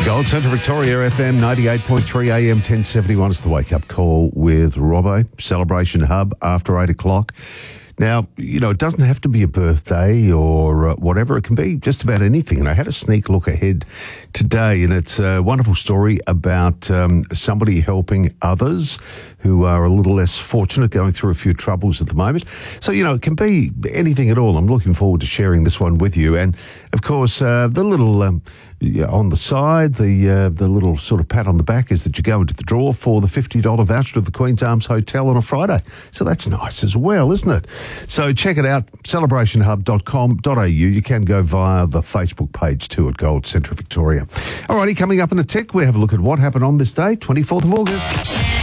Gold Centre Victoria FM 98.3 AM 1071 is the wake-up call with Robbo. Celebration Hub after 8 o'clock. Now, you know, it doesn't have to be a birthday or whatever. It can be just about anything. And I had a sneak look ahead today, and it's a wonderful story about somebody helping others who are a little less fortunate, going through a few troubles at the moment. So, you know, it can be anything at all. I'm looking forward to sharing this one with you. And, of course, the little on the side, the little sort of pat on the back is that you go into the draw for the $50 voucher to the Queen's Arms Hotel on a Friday. So that's nice as well, isn't it? So check it out, celebrationhub.com.au. You can go via the Facebook page too at Gold Centre Victoria. Alrighty, coming up in a tick, we have a look at what happened on this day, 24th of August.